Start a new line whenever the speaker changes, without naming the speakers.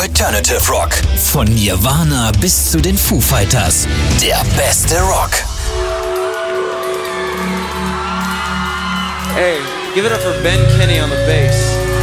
Alternative Rock. Von Nirvana bis zu den Foo Fighters. Der beste Rock.
Hey, give it up for Ben Kinney on the bass.